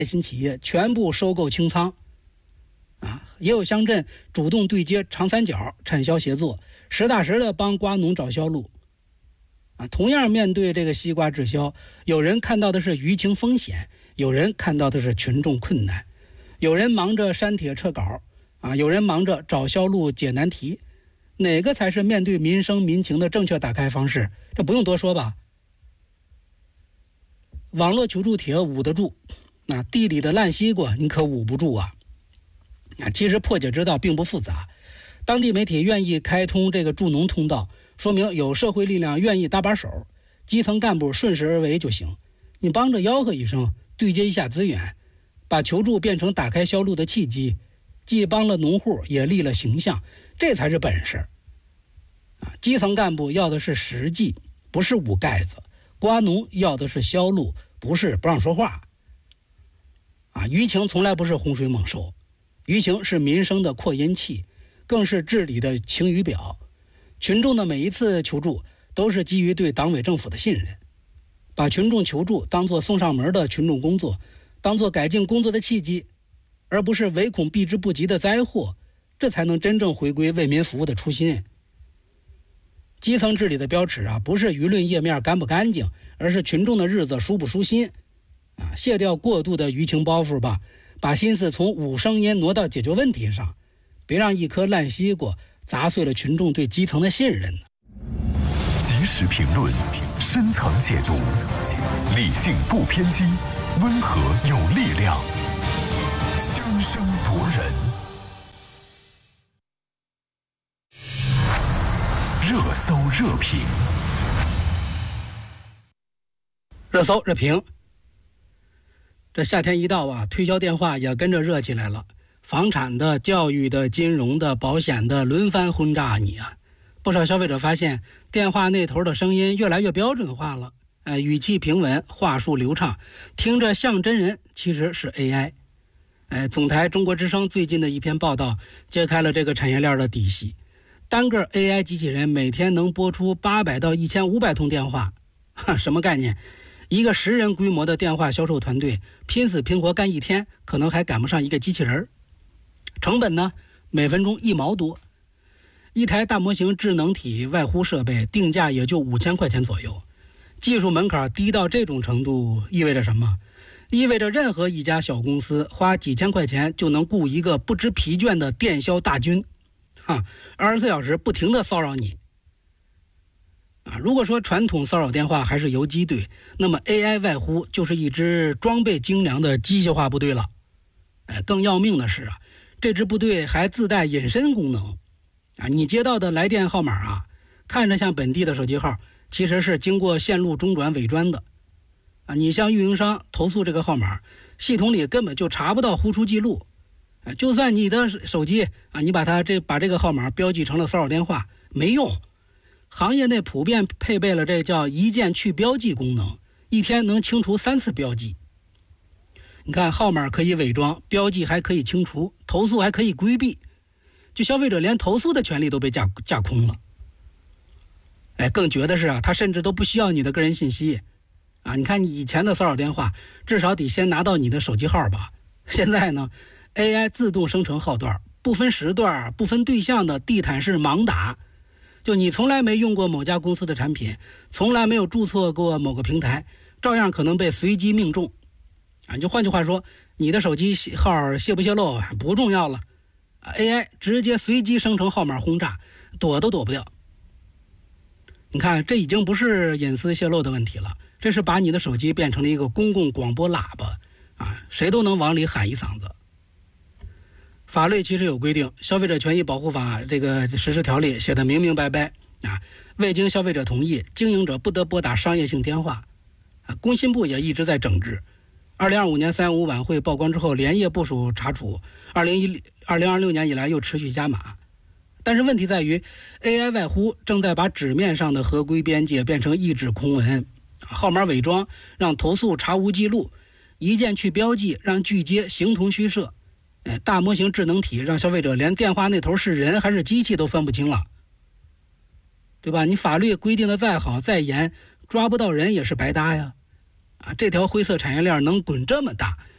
新企业全部收购清仓。也有乡镇主动对接长三角产销协作，实打实的帮瓜农找销路。同样面对这个西瓜滞销，有人看到的是舆情风险，有人看到的是群众困难，有人忙着删帖撤稿，有人忙着找销路解难题，哪个才是面对民生民情的正确打开方式？这不用多说吧。网络求助帖捂得住，地里的烂西瓜你可捂不住啊。其实破解之道并不复杂，当地媒体愿意开通这个助农通道，说明有社会力量愿意搭把手，基层干部顺势而为就行。你帮着吆喝一声，对接一下资源，把求助变成打开销路的契机，既帮了农户也立了形象，这才是本事。基层干部要的是实际，不是捂盖子；瓜农要的是销路，不是不让说话。舆情从来不是洪水猛兽，舆情是民生的扩音器，更是治理的晴雨表。群众的每一次求助都是基于对党委政府的信任，把群众求助当作送上门的群众工作，当作改进工作的契机，而不是唯恐避之不及的灾祸，这才能真正回归为民服务的初心。基层治理的标尺不是舆论页面干不干净，而是群众的日子舒不舒心。卸掉过度的舆情包袱吧，把心思从捂声音挪到解决问题上，别让一颗烂西瓜砸碎了群众对基层的信任。 及时评论，深层解读，理性不偏激，温和有力量，声声夺人。热搜热评， 热搜热评。这夏天一到推销电话也跟着热起来了，房产的、教育的、金融的、保险的轮番轰炸你啊！不少消费者发现电话那头的声音越来越标准化了，语气平稳，话术流畅，听着像真人，其实是 AI。总台中国之声最近的一篇报道揭开了这个产业链的底细，单个 AI 机器人每天能拨出800到1500通电话，什么概念？一个10人规模的电话销售团队拼死拼活干一天，可能还赶不上一个机器人。成本呢，每分钟1毛多。一台大模型智能体外呼设备定价也就5000块钱左右。技术门槛低到这种程度意味着什么？意味着任何一家小公司花几千块钱就能雇一个不知疲倦的电销大军，24小时不停地骚扰你。如果说传统骚扰电话还是游击队，那么 AI 外呼就是一支装备精良的机械化部队了。更要命的是这支部队还自带隐身功能。你接到的来电号码看着像本地的手机号，其实是经过线路中转伪装的。你向运营商投诉这个号码，系统里根本就查不到呼出记录。就算你的手机你把这个号码标记成了骚扰电话，没用。行业内普遍配备了这叫一键去标记功能，一天能清除3次标记。你看，号码可以伪装，标记还可以清除，投诉还可以规避，就消费者连投诉的权利都被架空了。更绝的是他甚至都不需要你的个人信息。你看你以前的骚扰电话，至少得先拿到你的手机号吧。现在呢 ，AI 自动生成号段，不分时段、不分对象的地毯式盲打。就你从来没用过某家公司的产品，从来没有注册过某个平台，照样可能被随机命中。就换句话说，你的手机号泄不泄露不重要了，AI 直接随机生成号码轰炸，躲都躲不掉。你看，这已经不是隐私泄露的问题了，这是把你的手机变成了一个公共广播喇叭谁都能往里喊一嗓子。法律其实有规定，《消费者权益保护法》这个实施条例写得明明白白未经消费者同意，经营者不得拨打商业性电话。工信部也一直在整治。2025年315晚会曝光之后，连夜部署查处，2026年以来又持续加码。但是问题在于 AI 外呼正在把纸面上的合规边界变成一纸空文，号码伪装让投诉查无记录，一键去标记让拒接形同虚设，大模型智能体让消费者连电话那头是人还是机器都分不清了，对吧？你法律规定的再好再严，抓不到人也是白搭呀。这条灰色产业链能滚这么大，